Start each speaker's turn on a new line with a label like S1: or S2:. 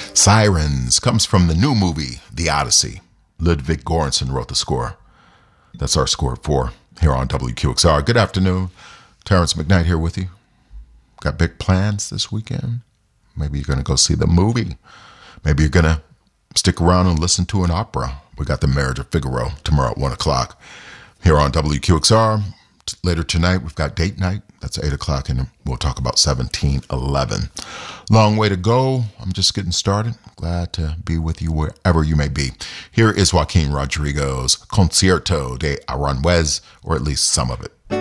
S1: Sirens comes from the new movie, The Odyssey. Ludwig Göransson wrote the score. That's our score at 4 here on WQXR. Good afternoon. Terrence McKnight here with you. Got big plans this weekend? Maybe you're going to go see the movie. Maybe you're going to stick around and listen to an opera. We got The Marriage of Figaro tomorrow at 1 o'clock here on WQXR. Later tonight, we've got Date Night. That's 8 o'clock, and we'll talk about 1711. Long way to go. I'm just getting started. Glad to be with you wherever you may be. Here is Joaquin Rodrigo's Concierto de Aranjuez, or at least some of it.